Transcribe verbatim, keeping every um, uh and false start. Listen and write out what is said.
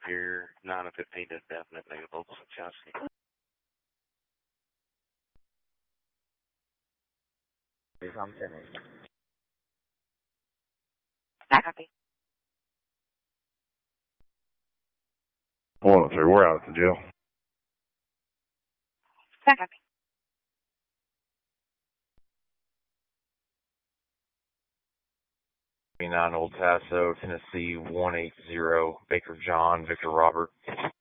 Superior, nine of fifteen is definite, negative, Chelsea. I'm finished. Copy. one oh three, we're out at the jail. Copy. nine Old Paso, Tennessee, one eight zero, Baker John, Victor Robert.